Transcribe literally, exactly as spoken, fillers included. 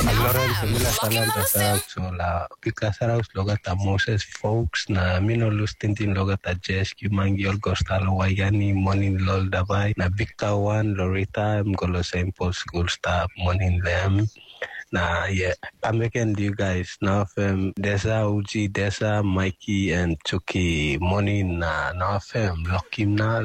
Lawrence Mila Salam Tasarab Sola Pika Sarab Logata Moses Folks na Mino Lustintin Logata Jesh Kimangi Olgostalo Wayani Morning Lol Davai na Bika One Lorita Mgolo Saint Paul School Staff Morning Them. Nah, yeah, I'm making you guys now. Fam, Desa Uji, Desa Mikey, and Chucky. Morning, nah, now, fam, lock him now.